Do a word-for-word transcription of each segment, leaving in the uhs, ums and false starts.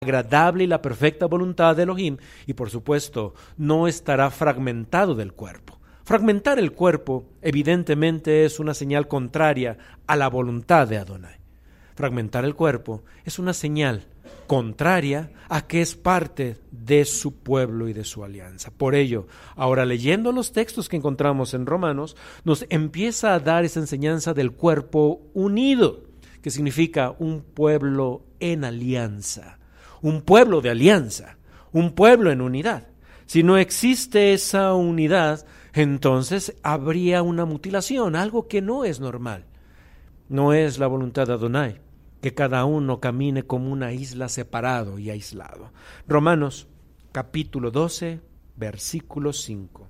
agradable y la perfecta voluntad de Elohim, y por supuesto no estará fragmentado del cuerpo. Fragmentar el cuerpo evidentemente es una señal contraria a la voluntad de Adonai. Fragmentar el cuerpo es una señal contraria a que es parte de su pueblo y de su alianza. Por ello, ahora leyendo los textos que encontramos en Romanos, nos empieza a dar esa enseñanza del cuerpo unido, que significa un pueblo en alianza, un pueblo de alianza, un pueblo en unidad. Si no existe esa unidad, entonces habría una mutilación, algo que no es normal. No es la voluntad de Adonai que cada uno camine como una isla separado y aislado. Romanos capítulo doce, versículo cinco.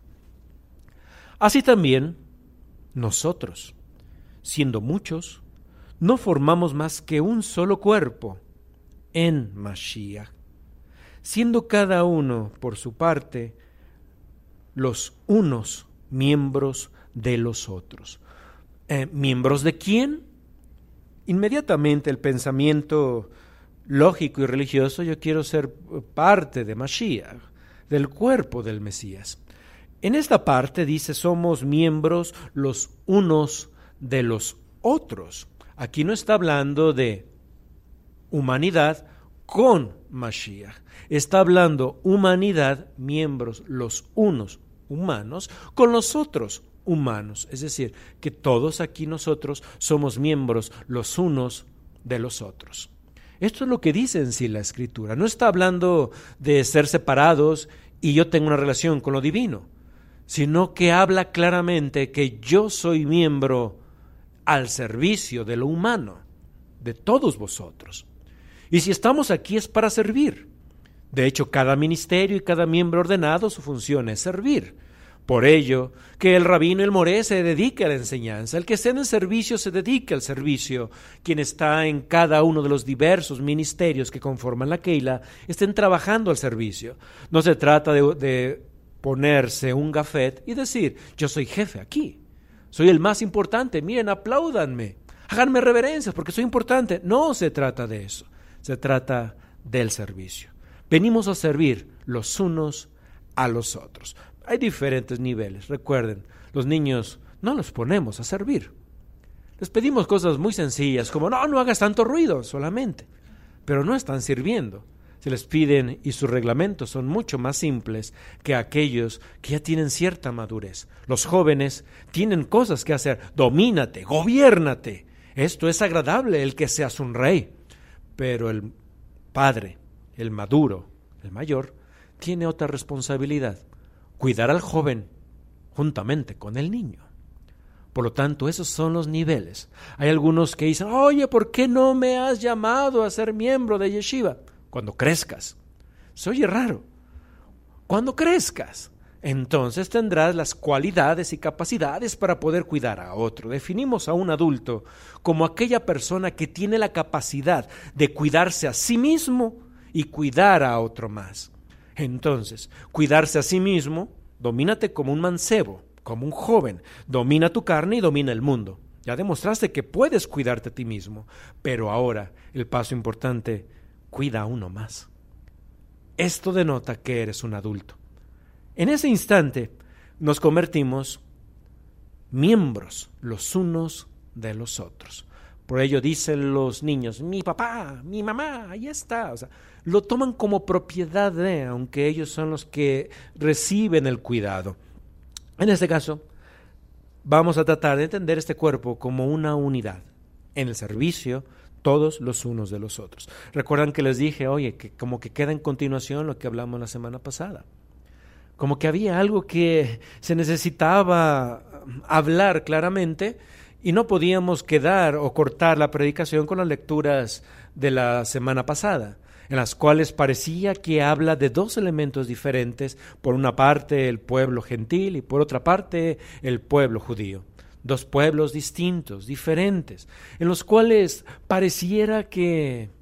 Así también nosotros, siendo muchos, no formamos más que un solo cuerpo en Mashiach, siendo cada uno por su parte los unos miembros de los otros. Eh, ¿Miembros de quién? Inmediatamente el pensamiento lógico y religioso: yo quiero ser parte de Mashiach, del cuerpo del Mesías. En esta parte dice: somos miembros los unos de los otros. Aquí no está hablando de humanidad con Mashiach. Está hablando humanidad, miembros los unos humanos con los otros humanos. Es decir, que todos aquí nosotros somos miembros los unos de los otros. Esto es lo que dice en sí la Escritura. No está hablando de ser separados y yo tengo una relación con lo divino, sino que habla claramente que yo soy miembro al servicio de lo humano, de todos vosotros. Y si estamos aquí es para servir. De hecho, cada ministerio y cada miembro ordenado, su función es servir. Por ello, que el rabino y el moré se dedique a la enseñanza, el que esté en el servicio se dedique al servicio, quien está en cada uno de los diversos ministerios que conforman la Keila, estén trabajando al servicio. No se trata de, de ponerse un gafet y decir: yo soy jefe aquí, soy el más importante, miren, apláudanme, háganme reverencias porque soy importante. No se trata de eso, se trata del servicio. Venimos a servir los unos a los otros. Hay diferentes niveles. Recuerden, los niños no los ponemos a servir. Les pedimos cosas muy sencillas como: no, no hagas tanto ruido solamente. Pero no están sirviendo. Se les piden y sus reglamentos son mucho más simples que aquellos que ya tienen cierta madurez. Los jóvenes tienen cosas que hacer. Domínate, gobiérnate. Esto es agradable, el que seas un rey. Pero el padre, el maduro, el mayor, tiene otra responsabilidad: cuidar al joven juntamente con el niño. Por lo tanto, esos son los niveles. Hay algunos que dicen: oye, ¿por qué no me has llamado a ser miembro de Yeshiva? Cuando crezcas. Se oye raro. Cuando crezcas, entonces tendrás las cualidades y capacidades para poder cuidar a otro. Definimos a un adulto como aquella persona que tiene la capacidad de cuidarse a sí mismo y cuidar a otro más. Entonces, cuidarse a sí mismo, domínate como un mancebo, como un joven, domina tu carne y domina el mundo. Ya demostraste que puedes cuidarte a ti mismo, pero ahora el paso importante: cuida a uno más. Esto denota que eres un adulto. En ese instante nos convertimos miembros los unos de los otros. Por ello dicen los niños: mi papá, mi mamá, ahí está. O sea, lo toman como propiedad de, aunque ellos son los que reciben el cuidado. En este caso, vamos a tratar de entender este cuerpo como una unidad, en el servicio, todos los unos de los otros. Recuerdan que les dije, oye, que como que queda en continuación lo que hablamos la semana pasada. Como que había algo que se necesitaba hablar claramente y no podíamos quedar o cortar la predicación con las lecturas de la semana pasada, en las cuales parecía que habla de dos elementos diferentes: por una parte el pueblo gentil y por otra parte el pueblo judío. Dos pueblos distintos, diferentes, en los cuales pareciera que,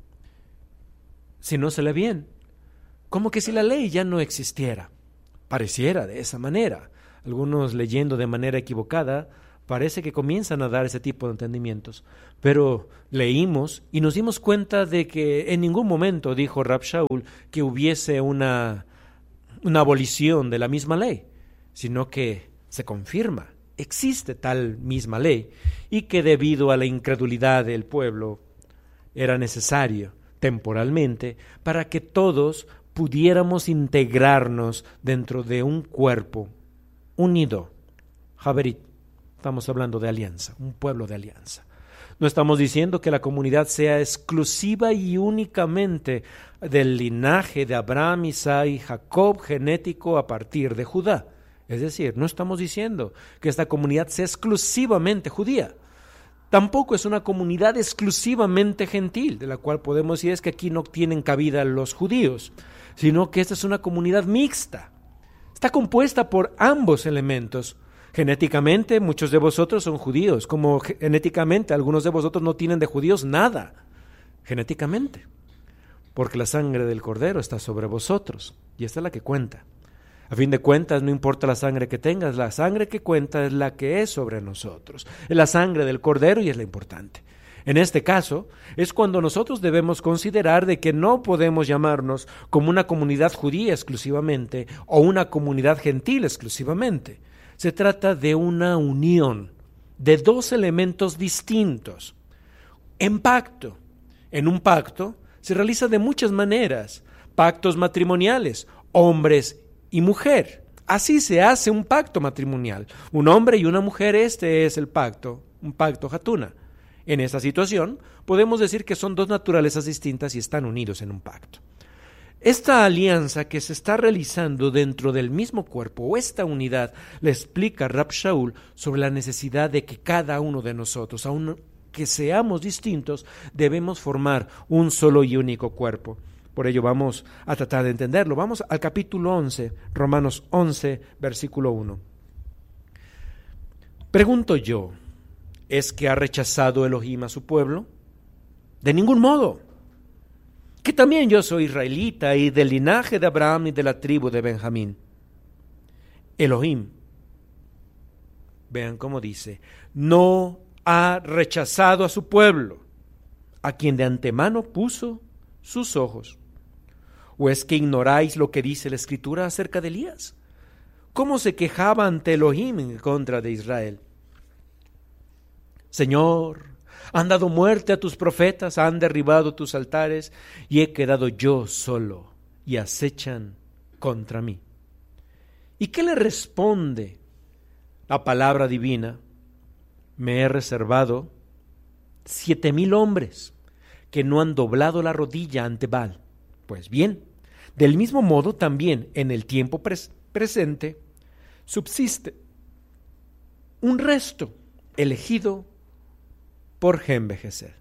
si no se lee bien, como que si la ley ya no existiera. Pareciera de esa manera. Algunos, leyendo de manera equivocada, parece que comienzan a dar ese tipo de entendimientos. Pero leímos y nos dimos cuenta de que en ningún momento dijo Rab Shaul que hubiese una, una abolición de la misma ley, sino que se confirma, existe tal misma ley, y que debido a la incredulidad del pueblo era necesario temporalmente para que todos pudiéramos integrarnos dentro de un cuerpo unido. Javerit, estamos hablando de alianza, un pueblo de alianza. No estamos diciendo que la comunidad sea exclusiva y únicamente del linaje de Abraham, Isaac y Jacob, genético a partir de Judá. Es decir, no estamos diciendo que esta comunidad sea exclusivamente judía. Tampoco es una comunidad exclusivamente gentil, de la cual podemos decir es que aquí no tienen cabida los judíos, sino que esta es una comunidad mixta. Está compuesta por ambos elementos. Genéticamente, muchos de vosotros son judíos, como genéticamente algunos de vosotros no tienen de judíos nada, genéticamente, porque la sangre del Cordero está sobre vosotros, y esta es la que cuenta. A fin de cuentas, no importa la sangre que tengas, la sangre que cuenta es la que es sobre nosotros. Es la sangre del Cordero y es la importante. En este caso, es cuando nosotros debemos considerar de que no podemos llamarnos como una comunidad judía exclusivamente o una comunidad gentil exclusivamente. Se trata de una unión de dos elementos distintos. En pacto. En un pacto se realiza de muchas maneras. Pactos matrimoniales, hombres y mujer. Así se hace un pacto matrimonial. Un hombre y una mujer, este es el pacto, un pacto hatuna. En esta situación, podemos decir que son dos naturalezas distintas y están unidos en un pacto. Esta alianza que se está realizando dentro del mismo cuerpo, o esta unidad, le explica Rab Shaul sobre la necesidad de que cada uno de nosotros, aun que seamos distintos, debemos formar un solo y único cuerpo. Por ello vamos a tratar de entenderlo. Vamos al capítulo once, Romanos once, versículo uno. Pregunto yo, ¿es que ha rechazado Elohim a su pueblo? De ningún modo. Que también yo soy israelita y del linaje de Abraham y de la tribu de Benjamín. Elohim, vean cómo dice, no ha rechazado a su pueblo, a quien de antemano puso sus ojos. ¿O es que ignoráis lo que dice la Escritura acerca de Elías? ¿Cómo se quejaba ante Elohim en contra de Israel? Señor, han dado muerte a tus profetas, han derribado tus altares, y he quedado yo solo, y acechan contra mí. ¿Y qué le responde la palabra divina? Me he reservado siete mil hombres que no han doblado la rodilla ante Baal. Pues bien, del mismo modo también en el tiempo pres- presente subsiste un resto elegido por Gen-Bejesed.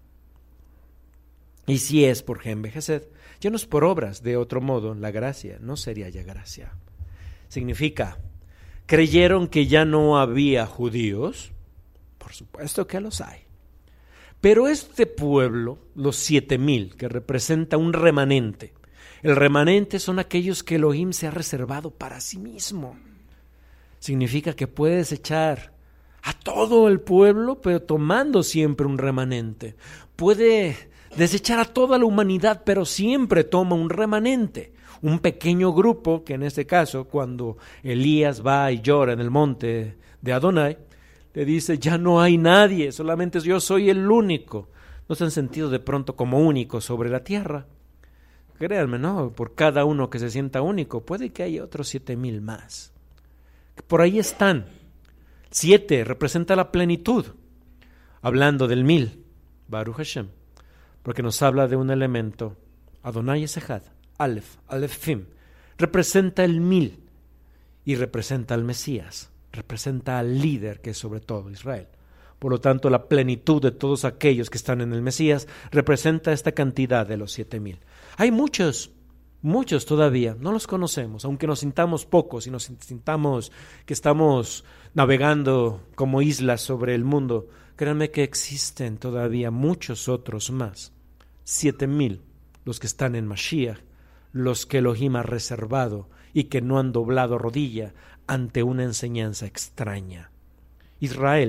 Y si es por Gen-Bejesed, ya no es por obras, de otro modo la gracia no sería ya gracia. Significa, ¿creyeron que ya no había judíos? Por supuesto que los hay. Pero este pueblo, los siete mil, que representa un remanente, el remanente son aquellos que Elohim se ha reservado para sí mismo. Significa que puedes echar a todo el pueblo, pero tomando siempre un remanente. Puede desechar a toda la humanidad, pero siempre toma un remanente. Un pequeño grupo, que en este caso, cuando Elías va y llora en el monte de Adonai, le dice, ya no hay nadie, solamente yo soy el único. No se han sentido de pronto como únicos sobre la tierra. Créanme, no, por cada uno que se sienta único, puede que haya otros siete mil más. Por ahí están. Siete representa la plenitud. Hablando del mil, Baruch Hashem, porque nos habla de un elemento, Adonai es Echad, Aleph, Alephim, representa el mil y representa al Mesías, representa al líder que es sobre todo Israel. Por lo tanto, la plenitud de todos aquellos que están en el Mesías representa esta cantidad de los siete mil. Hay muchos, muchos todavía, no los conocemos, aunque nos sintamos pocos y nos sintamos que estamos navegando como islas sobre el mundo. Créanme que existen todavía muchos otros más. Siete mil, los que están en Mashiach, los que Elohim ha reservado y que no han doblado rodilla ante una enseñanza extraña. Israel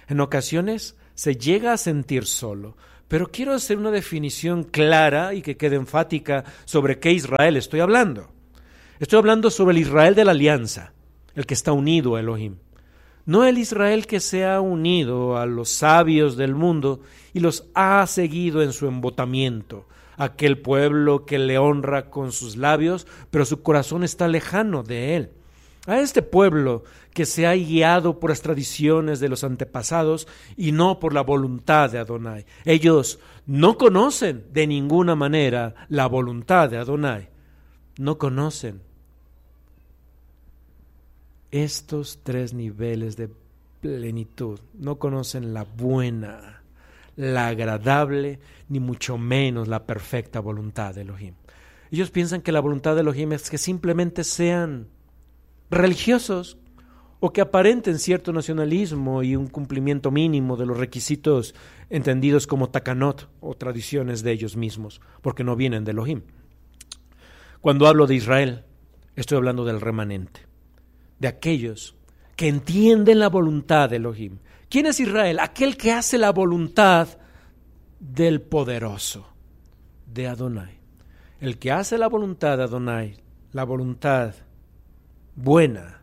En ocasiones se llega a sentir solo, pero quiero hacer una definición clara y que quede enfática sobre qué Israel estoy hablando. Estoy hablando sobre el Israel de la alianza, el que está unido a Elohim. No el Israel que se ha unido a los sabios del mundo y los ha seguido en su embotamiento, aquel pueblo que le honra con sus labios, pero su corazón está lejano de él. A este pueblo que se ha guiado por las tradiciones de los antepasados y no por la voluntad de Adonai. Ellos no conocen de ninguna manera la voluntad de Adonai. No conocen estos tres niveles de plenitud. No conocen la buena, la agradable, ni mucho menos la perfecta voluntad de Elohim. Ellos piensan que la voluntad de Elohim es que simplemente sean religiosos o que aparenten cierto nacionalismo y un cumplimiento mínimo de los requisitos entendidos como takanot o tradiciones de ellos mismos, porque no vienen de Elohim. Cuando hablo de Israel, estoy hablando del remanente, de aquellos que entienden la voluntad de Elohim. ¿Quién es Israel? Aquel que hace la voluntad del poderoso, de Adonai. El que hace la voluntad de Adonai, la voluntad buena,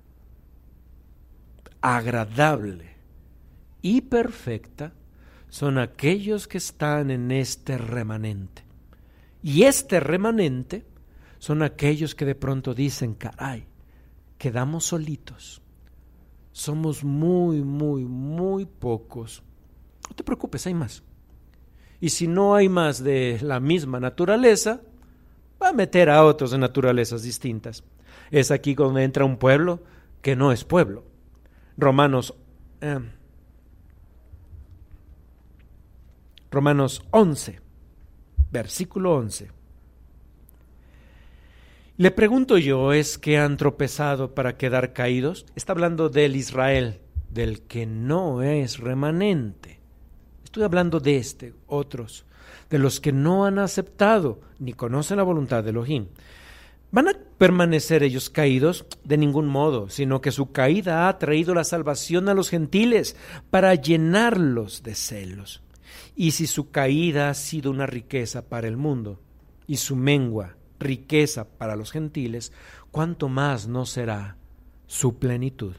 agradable y perfecta, son aquellos que están en este remanente. Y este remanente son aquellos que de pronto dicen, caray, quedamos solitos. Somos muy, muy, muy pocos. No te preocupes, hay más. Y si no hay más de la misma naturaleza, va a meter a otros de naturalezas distintas. Es aquí donde entra un pueblo que no es pueblo. Romanos, eh, Romanos once, versículo once. Le pregunto yo, ¿es que han tropezado para quedar caídos? Está hablando del Israel, del que no es remanente. Estoy hablando de este, otros, de los que no han aceptado ni conocen la voluntad de Elohim. ¿Van a permanecer ellos caídos? De ningún modo, sino que su caída ha traído la salvación a los gentiles para llenarlos de celos. Y si su caída ha sido una riqueza para el mundo y su mengua riqueza para los gentiles, ¿cuánto más no será su plenitud?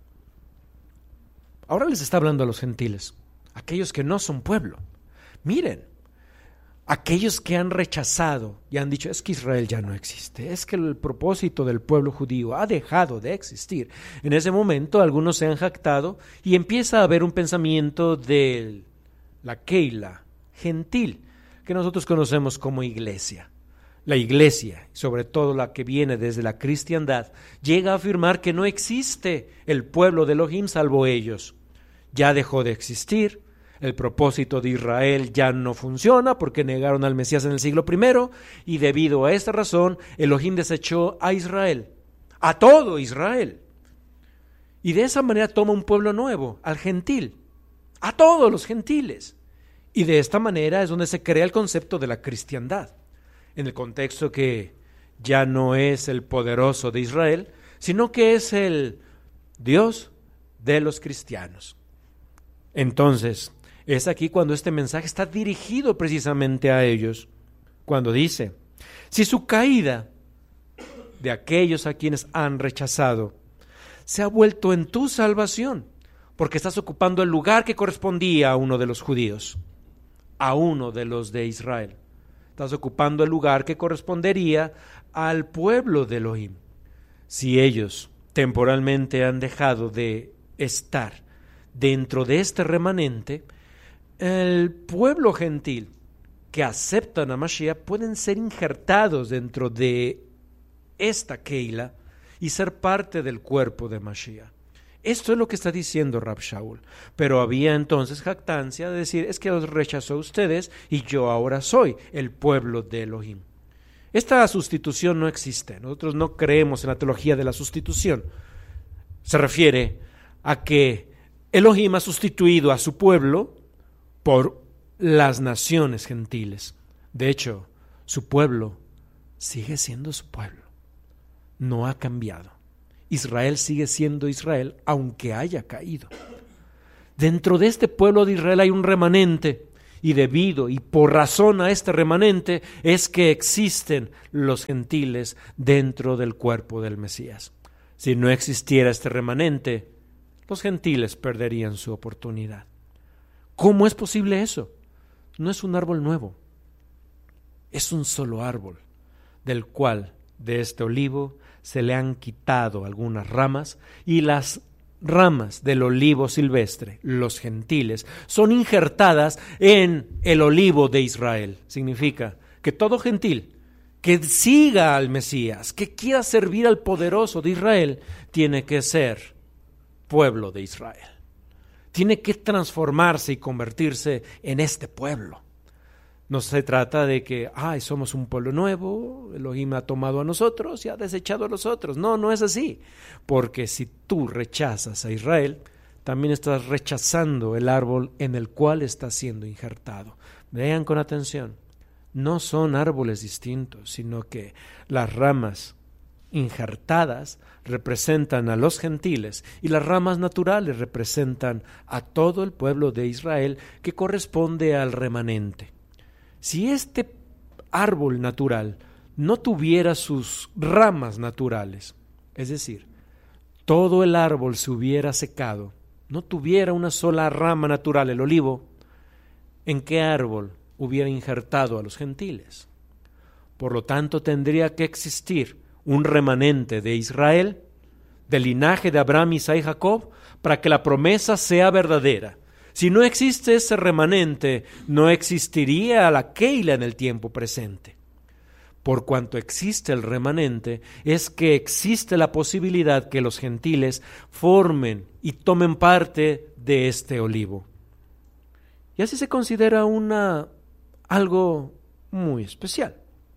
Ahora les está hablando a los gentiles, aquellos que no son pueblo. Miren, aquellos que han rechazado y han dicho, es que Israel ya no existe, es que el propósito del pueblo judío ha dejado de existir. En ese momento algunos se han jactado y empieza a haber un pensamiento de la Keila gentil, que nosotros conocemos como iglesia. La iglesia, sobre todo la que viene desde la cristiandad, llega a afirmar que no existe el pueblo de Elohim salvo ellos. Ya dejó de existir. El propósito de Israel ya no funciona porque negaron al Mesías en el siglo primero y debido a esta razón Elohim desechó a Israel, a todo Israel. Y de esa manera toma un pueblo nuevo, al gentil, a todos los gentiles. Y de esta manera es donde se crea el concepto de la cristiandad, en el contexto que ya no es el poderoso de Israel, sino que es el Dios de los cristianos. Entonces, es aquí cuando este mensaje está dirigido precisamente a ellos, cuando dice, si su caída de aquellos a quienes han rechazado se ha vuelto en tu salvación, porque estás ocupando el lugar que correspondía a uno de los judíos, a uno de los de Israel. Estás ocupando el lugar que correspondería al pueblo de Elohim. Si ellos temporalmente han dejado de estar dentro de este remanente, el pueblo gentil que aceptan a Mashiach pueden ser injertados dentro de esta Keila y ser parte del cuerpo de Mashiach. Esto es lo que está diciendo Rab Shaul. Pero había entonces jactancia de decir, es que los rechazó a ustedes y yo ahora soy el pueblo de Elohim. Esta sustitución no existe. Nosotros no creemos en la teología de la sustitución. Se refiere a que Elohim ha sustituido a su pueblo por las naciones gentiles. De hecho, su pueblo sigue siendo su pueblo. No ha cambiado. Israel sigue siendo Israel, aunque haya caído. Dentro de este pueblo de Israel hay un remanente, y debido y por razón a este remanente es que existen los gentiles dentro del cuerpo del Mesías. Si no existiera este remanente, los gentiles perderían su oportunidad. ¿Cómo es posible eso? No es un árbol nuevo, es un solo árbol, del cual de este olivo se le han quitado algunas ramas, y las ramas del olivo silvestre, los gentiles, son injertadas en el olivo de Israel. Significa que todo gentil que siga al Mesías, que quiera servir al poderoso de Israel, tiene que ser pueblo de Israel. Tiene que transformarse y convertirse en este pueblo. No se trata de que, ay, somos un pueblo nuevo, Elohim ha tomado a nosotros y ha desechado a los otros. No, no es así. Porque si tú rechazas a Israel, también estás rechazando el árbol en el cual está siendo injertado. Vean con atención, no son árboles distintos, sino que las ramas injertadas representan a los gentiles y las ramas naturales representan a todo el pueblo de Israel, que corresponde al remanente. Si este árbol natural no tuviera sus ramas naturales, es decir, todo el árbol se hubiera secado, no tuviera una sola rama natural, el olivo, ¿en qué árbol hubiera injertado a los gentiles? Por lo tanto, tendría que existir un remanente de Israel, del linaje de Abraham, Isaac y Jacob, para que la promesa sea verdadera. Si no existe ese remanente, no existiría la Keila en el tiempo presente. Por cuanto existe el remanente, es que existe la posibilidad que los gentiles formen y tomen parte de este olivo. Y así se considera una, algo muy especial.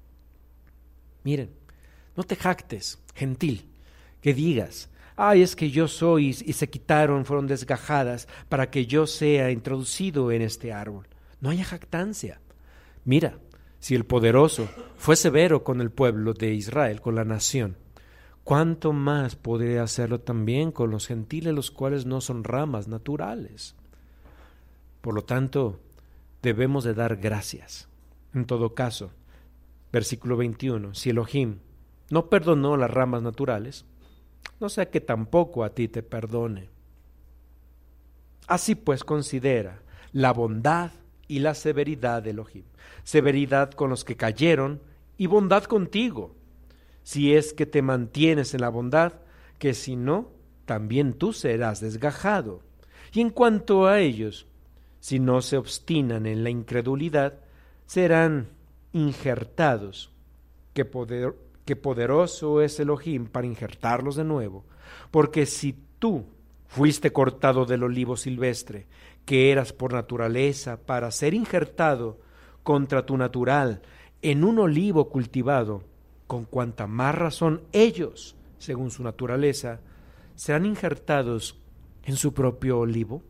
Miren, no te jactes, gentil, que digas, ay, es que yo soy, y se quitaron, fueron desgajadas para que yo sea introducido en este árbol. No haya jactancia. Mira, si el poderoso fue severo con el pueblo de Israel, con la nación, ¿cuánto más podría hacerlo también con los gentiles, los cuales no son ramas naturales? Por lo tanto, debemos de dar gracias. En todo caso, versículo veintiuno, si Elohim no perdonó las ramas naturales, no sea que tampoco a ti te perdone. Así pues, considera la bondad y la severidad de Elohim, severidad con los que cayeron y bondad contigo, si es que te mantienes en la bondad, que si no, también tú serás desgajado. Y en cuanto a ellos, si no se obstinan en la incredulidad, serán injertados, que poder que poderoso es Elohim para injertarlos de nuevo, porque si tú fuiste cortado del olivo silvestre, que eras por naturaleza, para ser injertado contra tu natural en un olivo cultivado, con cuanta más razón ellos, según su naturaleza, serán injertados en su propio olivo.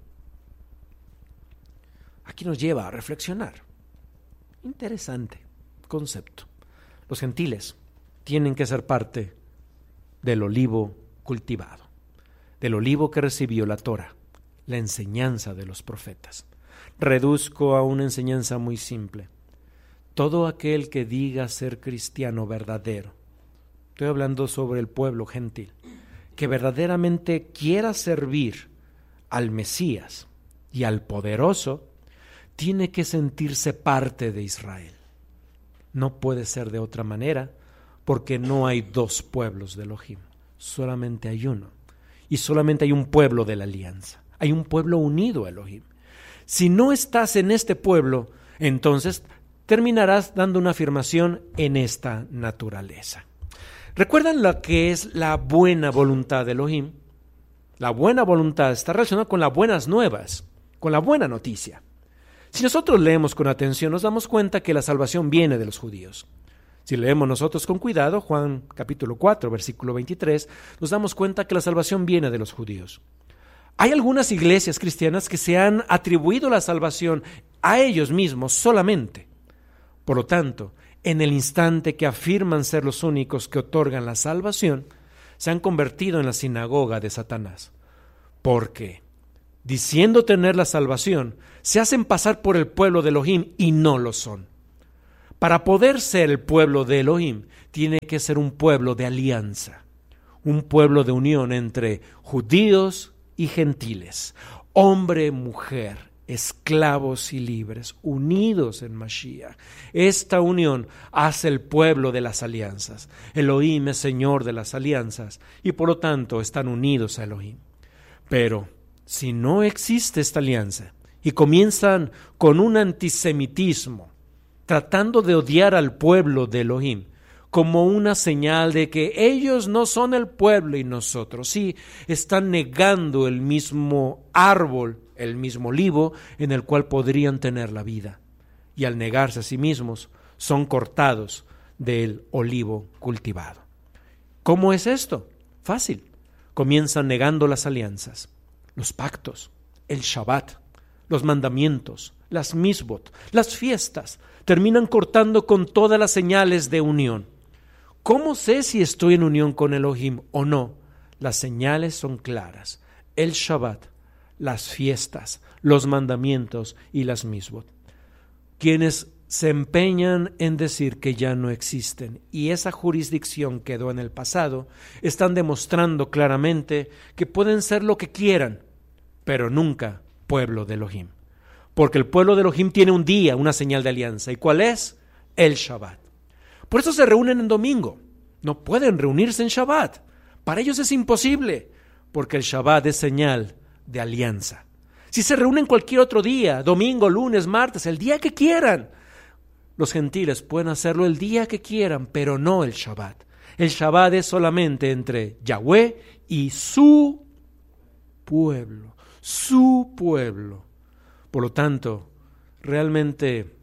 Aquí nos lleva a reflexionar. Interesante concepto. Los gentiles tienen que ser parte del olivo cultivado, del olivo que recibió la Torah, la enseñanza de los profetas. Reduzco a una enseñanza muy simple. Todo aquel que diga ser cristiano verdadero, estoy hablando sobre el pueblo gentil, que verdaderamente quiera servir al Mesías y al poderoso, tiene que sentirse parte de Israel. No puede ser de otra manera, porque no hay dos pueblos de Elohim, solamente hay uno. Y solamente hay un pueblo de la alianza, hay un pueblo unido a Elohim. Si no estás en este pueblo, entonces terminarás dando una afirmación en esta naturaleza. ¿Recuerdan lo que es la buena voluntad de Elohim? La buena voluntad está relacionada con las buenas nuevas, con la buena noticia. Si nosotros leemos con atención, nos damos cuenta que la salvación viene de los judíos. Si leemos nosotros con cuidado, Juan capítulo cuatro, versículo veintitrés, nos damos cuenta que la salvación viene de los judíos. Hay algunas iglesias cristianas que se han atribuido la salvación a ellos mismos solamente. Por lo tanto, en el instante que afirman ser los únicos que otorgan la salvación, se han convertido en la sinagoga de Satanás. Porque diciendo tener la salvación, se hacen pasar por el pueblo de Elohim y no lo son. Para poder ser el pueblo de Elohim, tiene que ser un pueblo de alianza, un pueblo de unión entre judíos y gentiles, hombre, mujer, esclavos y libres, unidos en Mashiach. Esta unión hace el pueblo de las alianzas. Elohim es Señor de las alianzas y por lo tanto están unidos a Elohim. Pero si no existe esta alianza y comienzan con un antisemitismo, tratando de odiar al pueblo de Elohim como una señal de que ellos no son el pueblo y nosotros sí, están negando el mismo árbol, el mismo olivo en el cual podrían tener la vida. Y al negarse a sí mismos, son cortados del olivo cultivado. ¿Cómo es esto? Fácil. Comienzan negando las alianzas, los pactos, el Shabbat, los mandamientos, las misbot, las fiestas. Terminan cortando con todas las señales de unión. ¿Cómo sé si estoy en unión con Elohim o no? Las señales son claras. El Shabbat, las fiestas, los mandamientos y las misbot. Quienes se empeñan en decir que ya no existen y esa jurisdicción quedó en el pasado, están demostrando claramente que pueden ser lo que quieran, pero nunca pueblo de Elohim. Porque el pueblo de Elohim tiene un día, una señal de alianza. ¿Y cuál es? El Shabbat. Por eso se reúnen en domingo. No pueden reunirse en Shabbat. Para ellos es imposible, porque el Shabbat es señal de alianza. Si se reúnen cualquier otro día, domingo, lunes, martes, el día que quieran, los gentiles pueden hacerlo el día que quieran, pero no el Shabbat. El Shabbat es solamente entre Yahweh y su pueblo, su pueblo. Por lo tanto, realmente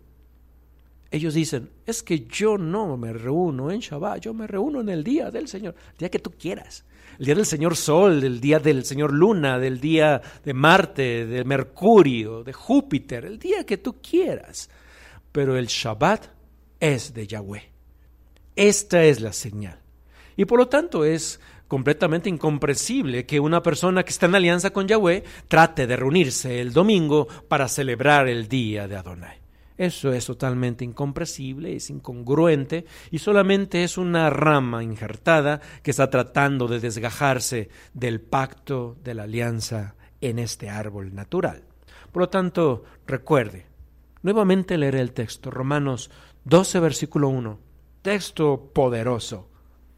ellos dicen, es que yo no me reúno en Shabbat, yo me reúno en el día del Señor, el día que tú quieras. El día del Señor Sol, el día del Señor Luna, del día de Marte, de Mercurio, de Júpiter, el día que tú quieras. Pero el Shabbat es de Yahweh. Esta es la señal. Y por lo tanto es completamente incomprensible que una persona que está en alianza con Yahweh trate de reunirse el domingo para celebrar el día de Adonai. Eso es totalmente incomprensible, es incongruente y solamente es una rama injertada que está tratando de desgajarse del pacto de la alianza en este árbol natural. Por lo tanto, recuerde, nuevamente leeré el texto, Romanos doce, versículo uno, texto poderoso.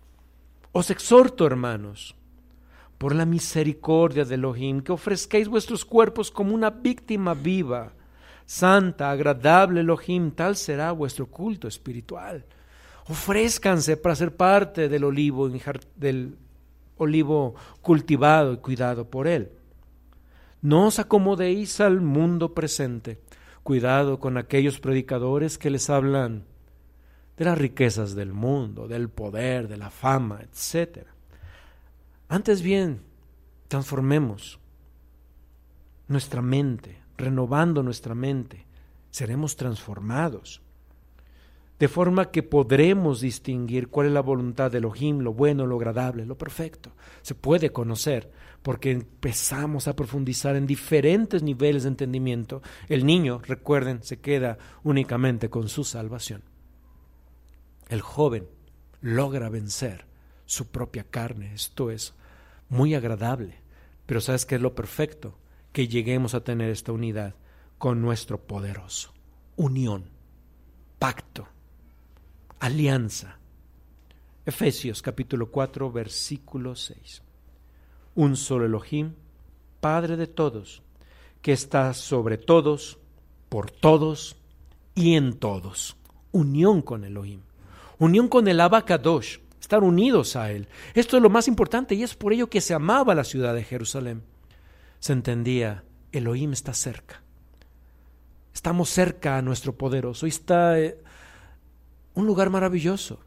Os exhorto, hermanos, por la misericordia de Elohim, que ofrezcáis vuestros cuerpos como una víctima viva, santa, agradable Elohim, tal será vuestro culto espiritual. Ofrézcanse para ser parte del olivo, del olivo cultivado y cuidado por él. No os acomodéis al mundo presente. Cuidado con aquellos predicadores que les hablan de las riquezas del mundo, del poder, de la fama, etcétera. Antes bien, transformemos nuestra mente, renovando nuestra mente, seremos transformados, de forma que podremos distinguir cuál es la voluntad de Elohim, lo bueno, lo agradable, lo perfecto. Se puede conocer porque empezamos a profundizar en diferentes niveles de entendimiento. El niño, recuerden, se queda únicamente con su salvación. El joven logra vencer su propia carne. Esto es muy agradable, pero ¿sabes qué es lo perfecto? Que lleguemos a tener esta unidad con nuestro poderoso. Unión, pacto, alianza. Efesios capítulo cuatro, versículo seis. Un solo Elohim, Padre de todos, que está sobre todos, por todos y en todos. Unión con Elohim. Unión con el Abba Kadosh, estar unidos a Él. Esto es lo más importante y es por ello que se amaba la ciudad de Jerusalén. Se entendía, Elohim está cerca. Estamos cerca a nuestro poderoso. Y está eh, un lugar maravilloso.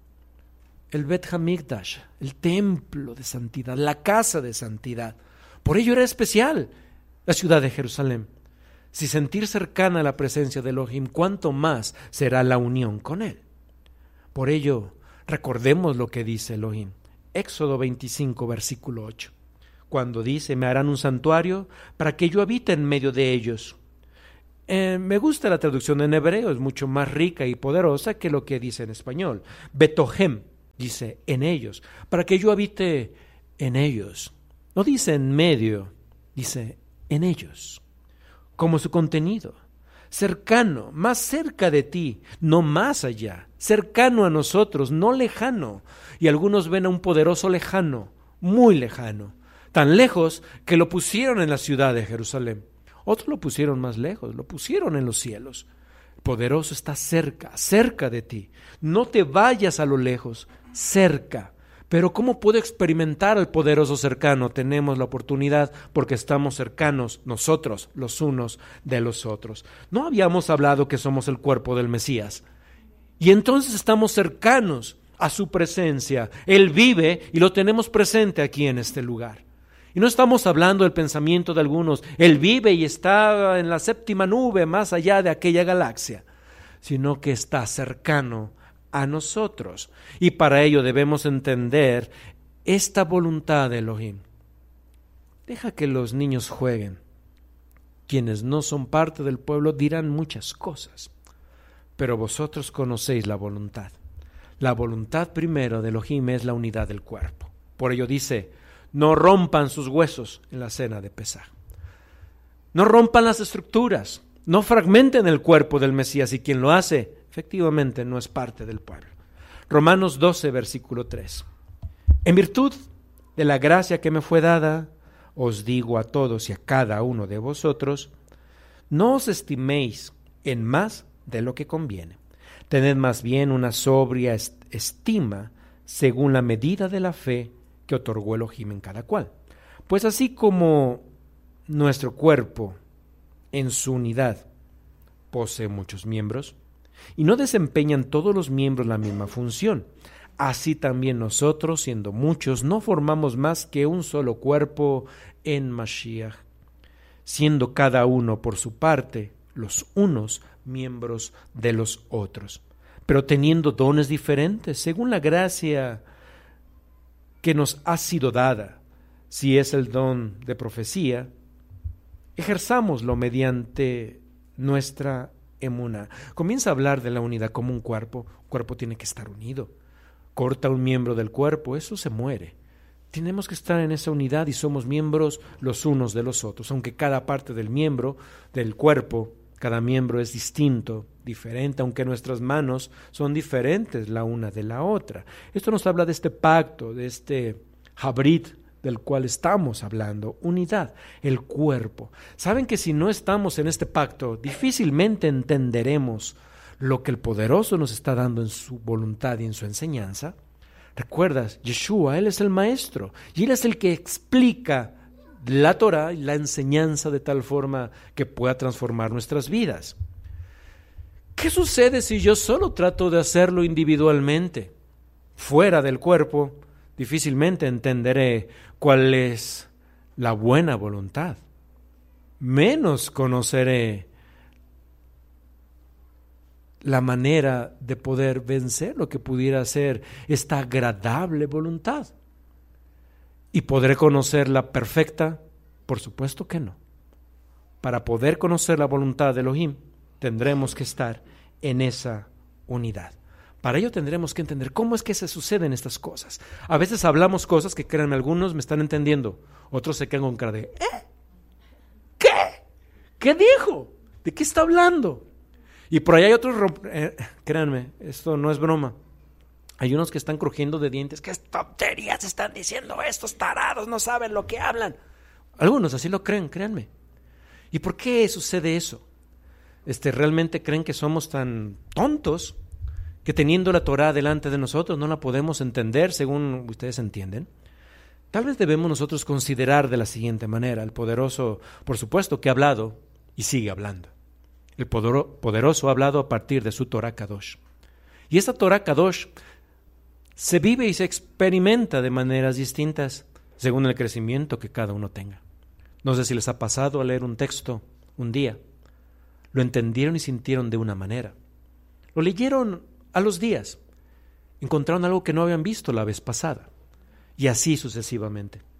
El Bet Hamikdash, el templo de santidad, la casa de santidad. Por ello era especial la ciudad de Jerusalén. Si sentir cercana a la presencia de Elohim, cuánto más será la unión con Él. Por ello, recordemos lo que dice Elohim. Éxodo veinticinco, versículo ocho. cuando dice, me harán un santuario para que yo habite en medio de ellos. Eh, me gusta la traducción en hebreo, es mucho más rica y poderosa que lo que dice en español. Betohem, dice, en ellos, para que yo habite en ellos. No dice en medio, dice en ellos, como su contenido. Cercano, más cerca de ti, no más allá. Cercano a nosotros, no lejano. Y algunos ven a un poderoso lejano, muy lejano. Tan lejos que lo pusieron en la ciudad de Jerusalén. Otros lo pusieron más lejos, lo pusieron en los cielos. El poderoso está cerca, cerca de ti. No te vayas a lo lejos, cerca. Pero ¿cómo puedo experimentar al poderoso cercano? Tenemos la oportunidad porque estamos cercanos nosotros, los unos de los otros. No habíamos hablado que somos el cuerpo del Mesías. Y entonces estamos cercanos a su presencia. Él vive y lo tenemos presente aquí en este lugar. Y no estamos hablando del pensamiento de algunos. Él vive y está en la séptima nube más allá de aquella galaxia, sino que está cercano a nosotros. Y para ello debemos entender esta voluntad de Elohim. Deja que los niños jueguen. Quienes no son parte del pueblo dirán muchas cosas, pero vosotros conocéis la voluntad. La voluntad primero de Elohim es la unidad del cuerpo. Por ello dice, no rompan sus huesos en la cena de Pesaj. No rompan las estructuras, no fragmenten el cuerpo del Mesías, y quien lo hace, efectivamente no es parte del pueblo. Romanos doce, versículo tres. En virtud de la gracia que me fue dada, os digo a todos y a cada uno de vosotros, no os estiméis en más de lo que conviene. Tened más bien una sobria estima según la medida de la fe que otorgó Elohim en cada cual. Pues así como nuestro cuerpo en su unidad posee muchos miembros y no desempeñan todos los miembros la misma función, así también nosotros, siendo muchos, no formamos más que un solo cuerpo en Mashiach, siendo cada uno por su parte los unos miembros de los otros, pero teniendo dones diferentes según la gracia que nos ha sido dada. Si es el don de profecía, ejerzámoslo mediante nuestra emuná. Comienza a hablar de la unidad como un cuerpo. Un cuerpo tiene que estar unido. Corta un miembro del cuerpo, eso se muere. Tenemos que estar en esa unidad y somos miembros los unos de los otros, aunque cada parte del miembro, del cuerpo, cada miembro es distinto, diferente, aunque nuestras manos son diferentes la una de la otra. Esto nos habla de este pacto, de este habrit del cual estamos hablando, unidad, el cuerpo. ¿Saben que si no estamos en este pacto, difícilmente entenderemos lo que el poderoso nos está dando en su voluntad y en su enseñanza? ¿Recuerdas? Yeshua, Él es el maestro y Él es el que explica la Torah y la enseñanza de tal forma que pueda transformar nuestras vidas. ¿Qué sucede si yo solo trato de hacerlo individualmente? Fuera del cuerpo, difícilmente entenderé cuál es la buena voluntad. Menos conoceré la manera de poder vencer lo que pudiera ser esta agradable voluntad. ¿Y podré conocerla perfecta? Por supuesto que no. Para poder conocer la voluntad de Elohim, tendremos que estar en esa unidad. Para ello tendremos que entender cómo es que se suceden estas cosas. A veces hablamos cosas que, créanme, algunos me están entendiendo, otros se quedan con cara de ¿eh? ¿Qué? ¿Qué dijo? ¿De qué está hablando? Y por ahí hay otros, eh, créanme, esto no es broma. Hay unos que están crujiendo de dientes. ¿Qué tonterías están diciendo estos tarados? No saben lo que hablan. Algunos así lo creen, créanme. ¿Y por qué sucede eso? Este, ¿realmente creen que somos tan tontos que teniendo la Torah delante de nosotros no la podemos entender según ustedes entienden? Tal vez debemos nosotros considerar de la siguiente manera. El poderoso, por supuesto, que ha hablado y sigue hablando. El poderoso ha hablado a partir de su Torah Kadosh. Y esta Torah Kadosh se vive y se experimenta de maneras distintas según el crecimiento que cada uno tenga. No sé si les ha pasado a leer un texto un día. Lo entendieron y sintieron de una manera. Lo leyeron a los días. Encontraron algo que no habían visto la vez pasada. Y así sucesivamente.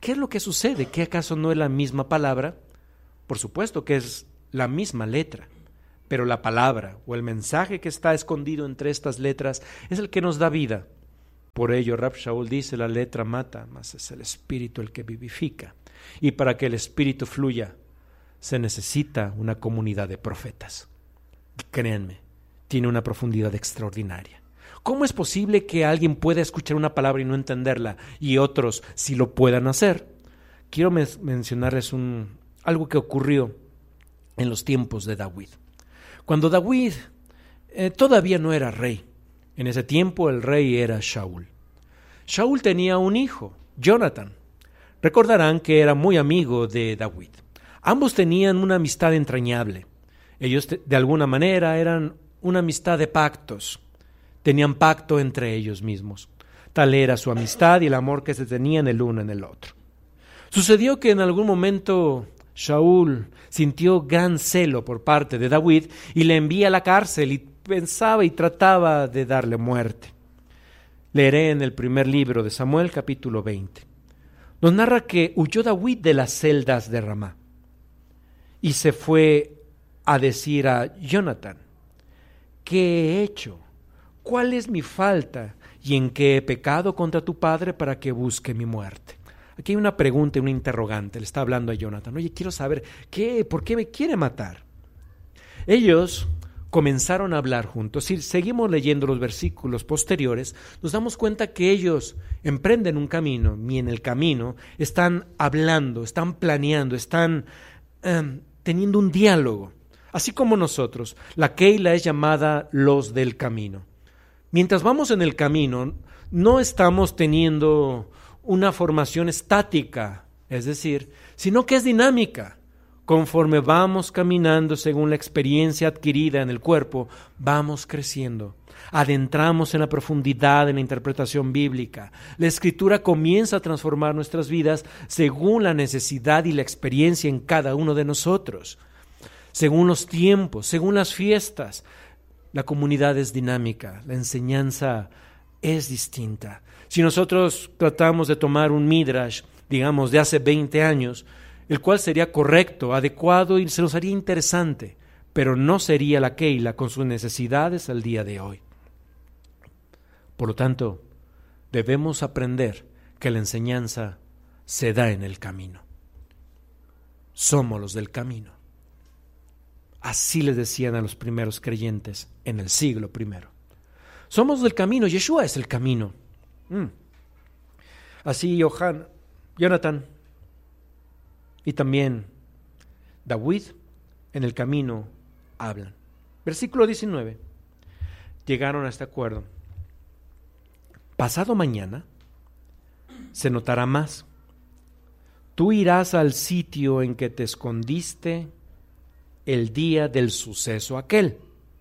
¿Qué es lo que sucede? ¿Qué acaso no es la misma palabra? Por supuesto que es la misma letra, pero la palabra o el mensaje que está escondido entre estas letras es el que nos da vida. Por ello, Rab Shaul dice, la letra mata, mas es el espíritu el que vivifica. Y para que el espíritu fluya, se necesita una comunidad de profetas. Créanme, tiene una profundidad extraordinaria. ¿Cómo es posible que alguien pueda escuchar una palabra y no entenderla y otros sí lo puedan hacer? Quiero men- mencionarles un, algo que ocurrió en los tiempos de David. Cuando David eh, todavía no era rey, en ese tiempo el rey era Shaul. Shaul tenía un hijo, Jonathan. Recordarán que era muy amigo de David. Ambos tenían una amistad entrañable. Ellos de alguna manera eran una amistad de pactos. Tenían pacto entre ellos mismos. Tal era su amistad y el amor que se tenían el uno en el otro. Sucedió que en algún momento Shaul sintió gran celo por parte de David y le envía a la cárcel y pensaba y trataba de darle muerte. Leeré en el primer libro de Samuel, capítulo veinte. Nos narra que huyó David de las celdas de Ramá y se fue a decir a Jonathan, ¿qué he hecho? ¿Cuál es mi falta? ¿Y en qué he pecado contra tu padre para que busque mi muerte? Aquí hay una pregunta y una interrogante. Le está hablando a Jonathan. Oye, quiero saber, ¿qué? ¿Por qué me quiere matar? Ellos comenzaron a hablar juntos. Si seguimos leyendo los versículos posteriores, nos damos cuenta que ellos emprenden un camino y en el camino están hablando, están planeando, están eh, teniendo un diálogo. Así como nosotros, la Keila es llamada los del camino. Mientras vamos en el camino, no estamos teniendo una formación estática, es decir, sino que es dinámica. Conforme vamos caminando según la experiencia adquirida en el cuerpo, vamos creciendo. Adentramos en la profundidad en la interpretación bíblica. La Escritura comienza a transformar nuestras vidas según la necesidad y la experiencia en cada uno de nosotros. Según los tiempos, según las fiestas. La comunidad es dinámica, la enseñanza es distinta. Si nosotros tratamos de tomar un midrash, digamos, de hace veinte años, el cual sería correcto, adecuado y se nos haría interesante, pero no sería la Keila con sus necesidades al día de hoy. Por lo tanto, debemos aprender que la enseñanza se da en el camino. Somos los del camino. Así les decían a los primeros creyentes en el siglo primero. Somos del camino, Yeshua es el camino. Mm. Así Johan, Jonathan y también David en el camino hablan. Versículo diecinueve. Llegaron a este acuerdo. Pasado mañana se notará más. Tú irás al sitio en que te escondiste el día del suceso aquel,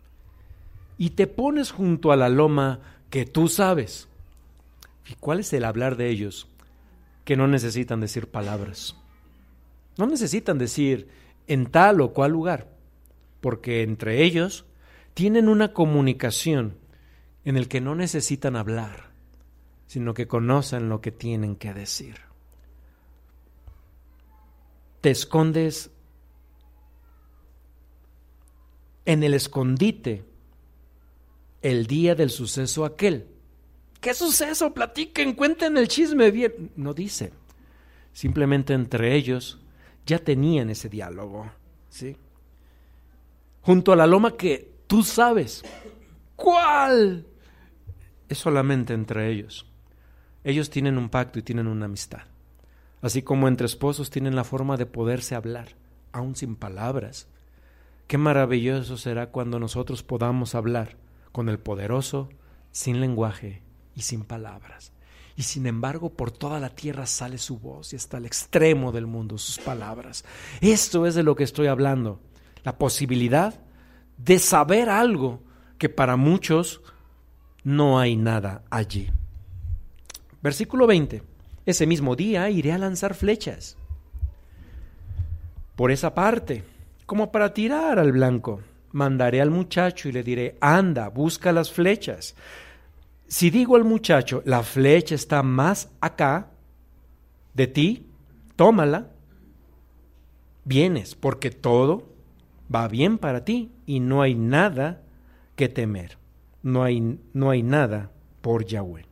y te pones junto a la loma que tú sabes. ¿Y cuál es el hablar de ellos? Que no necesitan decir palabras. No necesitan decir en tal o cual lugar, porque entre ellos tienen una comunicación en el que no necesitan hablar, sino que conocen lo que tienen que decir. Te escondes en el escondite el día del suceso aquel. ¿Qué suceso? Platiquen, cuenten el chisme bien. No dice. Simplemente entre ellos ya tenían ese diálogo, ¿sí? Junto a la loma que tú sabes. ¿Cuál? Es solamente entre ellos. Ellos tienen un pacto y tienen una amistad. Así como entre esposos tienen la forma de poderse hablar, aún sin palabras. Qué maravilloso será cuando nosotros podamos hablar con el poderoso, sin lenguaje y sin palabras. Y sin embargo, por toda la tierra sale su voz y hasta el extremo del mundo sus palabras. Esto es de lo que estoy hablando. La posibilidad de saber algo que para muchos no hay nada allí. Versículo veinte. Ese mismo día iré a lanzar flechas por esa parte, como para tirar al blanco. Mandaré al muchacho y le diré, anda, busca las flechas. Si digo al muchacho, la flecha está más acá de ti, tómala, vienes, porque todo va bien para ti y no hay nada que temer. No hay, no hay nada por Yahweh.